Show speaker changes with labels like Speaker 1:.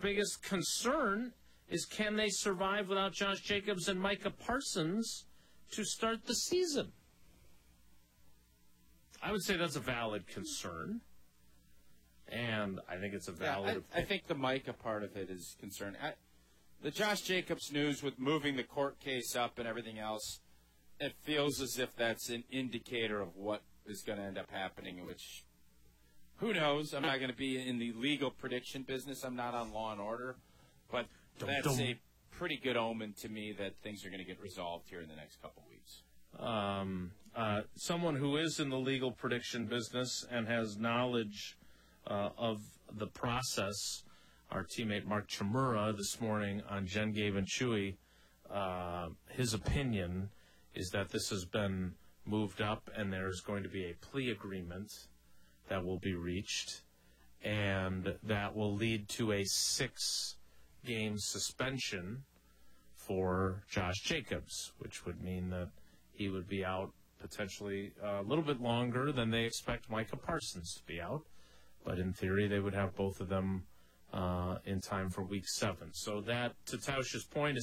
Speaker 1: biggest concern is, can they survive without Josh Jacobs and Micah Parsons to start the season? I would say that's a valid concern. And I think it's a valid...
Speaker 2: I think the Micah part of it is concerned. The Josh Jacobs news with moving the court case up and everything else, it feels as if that's an indicator of what is going to end up happening, which, who knows? I'm not going to be in the legal prediction business. I'm not on Law & Order. But that's a pretty good omen to me that things are going to get resolved here in the next couple weeks.
Speaker 1: Someone who is in the legal prediction business and has knowledge of the process, our teammate Mark Chmura this morning on Jen, Gabe, and Chewy, his opinion is that this has been moved up and there's going to be a plea agreement that will be reached, and that will lead to a 6-game suspension for Josh Jacobs, which would mean that he would be out potentially a little bit longer than they expect Micah Parsons to be out. But in theory, they would have both of them in time for Week 7. So that, to Tausch's point, is